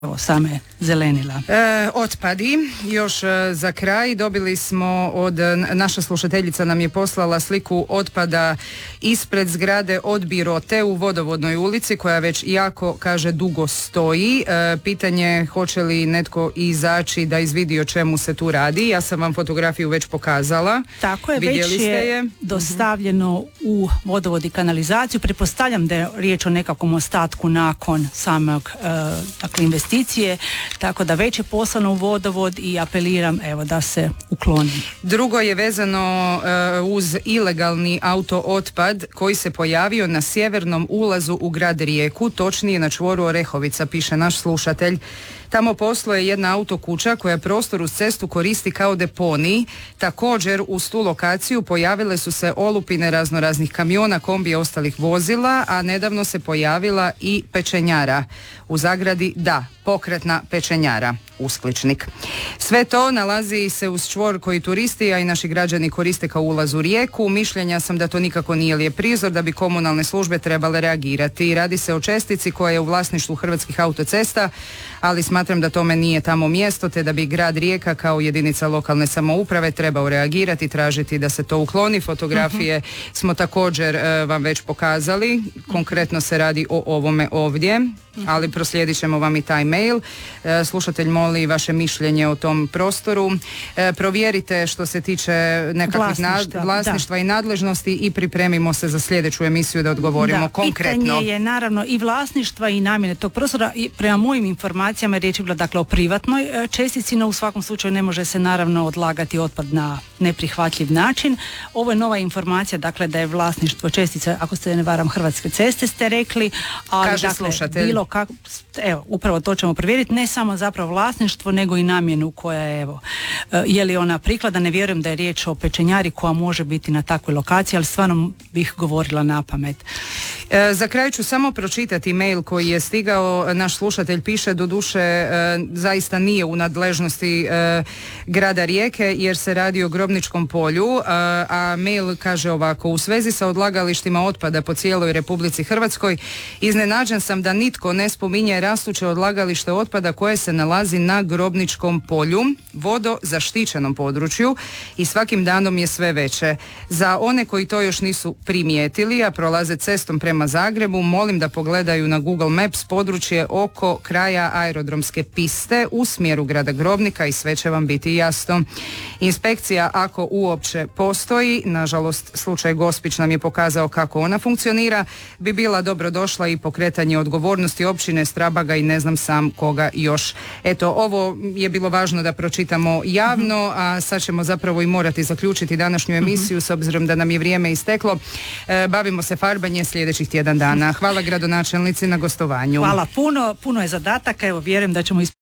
same zelenila. Otpadi, još za kraj, dobili smo naša slušateljica nam je poslala sliku otpada ispred zgrade od Birote u Vodovodnoj ulici koja već jako, kaže, dugo stoji. Pitanje hoće li netko izaći da izvidi o čemu se tu radi. Ja sam vam fotografiju već pokazala. Tako je, vidjeli već je dostavljeno u vodovod i kanalizaciju. Pretpostavljam da je riječ o nekakvom ostatku nakon samog investicije, tako da već je poslano u vodovod i apeliram da se ukloni. Drugo je vezano uz ilegalni auto otpad koji se pojavio na sjevernom ulazu u grad Rijeku, točnije na čvoru Orehovica, piše naš slušatelj. Tamo posluje jedna autokuća koja prostor uz cestu koristi kao deponij. Također uz tu lokaciju pojavile su se olupine raznoraznih kamiona, kombija, ostalih vozila, a nedavno se pojavila i pečenjara. U zagradi pokretna pečenjara, uskličnik. Sve to nalazi se uz čvor koji turisti, a i naši građani koriste kao ulaz u Rijeku. Mišljenja sam da to nikako nije lijep prizor, da bi komunalne službe trebale reagirati. Radi se o čestici koja je u vlasništvu Hrvatskih autocesta, ali smatram da tome nije tamo mjesto, te da bi grad Rijeka kao jedinica lokalne samouprave trebao reagirati, tražiti da se to ukloni. Fotografije smo također vam već pokazali. Konkretno se radi o ovome ovdje, ali proslijedit ćemo vam i taj mail. Slušatelj moli vaše mišljenje o tom prostoru. Provjerite što se tiče nekakvih vlasništva i nadležnosti i pripremimo se za sljedeću emisiju da odgovorimo konkretno. Pitanje je naravno i vlasništva i namjene tog prostora. I prema mojim informacijama riječ je bila o privatnoj čestici, no u svakom slučaju ne može se naravno odlagati otpad na neprihvatljiv način. Ovo je nova informacija, da je vlasništvo čestice, ako se ne varam, Hrvatske ceste ste rekli, ali kaže slušatelj. Upravo to ćemo provjeriti, ne samo zapravo vlasništvo, nego i namjenu koja je, je li ona prikladna. Ne vjerujem da je riječ o pečenjari koja može biti na takvoj lokaciji, ali stvarno bih govorila na pamet. Za kraj ću samo pročitati mail koji je stigao. Naš slušatelj piše, doduše zaista nije u nadležnosti grada Rijeke jer se radi o Grobničkom polju, a mail kaže ovako: u svezi sa odlagalištima otpada po cijeloj Republici Hrvatskoj iznenađen sam da nitko ne spominje rastuće odlagalište otpada koje se nalazi na Grobničkom polju, vodozaštićenom području, i svakim danom je sve veće. Za one koji to još nisu primijetili, a prolaze cestom prema Zagrebu, molim da pogledaju na Google Maps područje oko kraja aerodromske piste u smjeru grada Grobnika i sve će vam biti jasno. Inspekcija, ako uopće postoji, nažalost slučaj Gospić nam je pokazao kako ona funkcionira, bi bila dobrodošla i pokretanje odgovornosti općine Strabaga i ne znam sam koga još. Eto, ovo je bilo važno da pročitamo javno, a sad ćemo zapravo i morati zaključiti današnju emisiju s obzirom da nam je vrijeme isteklo. Bavimo se farbanje sljedećih tjedan dana. Hvala gradonačelnici na gostovanju. Hvala puno je zadataka, vjerujem da ćemo